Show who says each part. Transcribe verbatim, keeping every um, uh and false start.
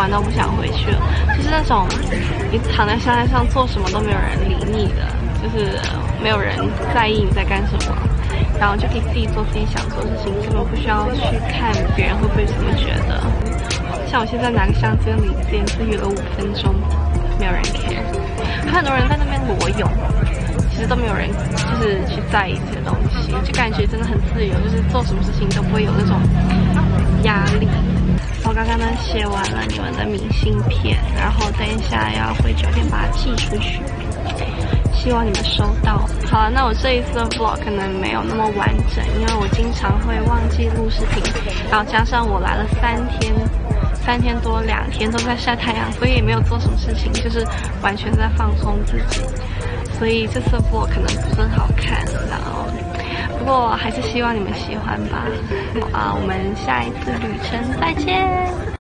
Speaker 1: 玩到不想回去了，就是那种你躺在沙滩上做什么都没有人理你的，就是没有人在意你在干什么，然后就可以自己做自己想做的事情，根本不需要去看别人会不会怎么觉得。像我现在拿个相机跟李健自娱了五分钟，没有人 care， 还有很多人在那边裸泳。其实都没有人就是去在意这些东西，就感觉真的很自由，就是做什么事情都不会有那种压力。我刚刚呢写完了你们的明信片，然后等一下要回酒店把它寄出去，希望你们收到。好了，那我这一次的 vlog 可能没有那么完整，因为我经常会忘记录视频，然后加上我来了三天。三天多两天都在晒太阳，所以也没有做什么事情，就是完全在放松自己。所以这次的 vlog 可能不是很好看，然后不过还是希望你们喜欢吧。啊，我们下一次旅程再见。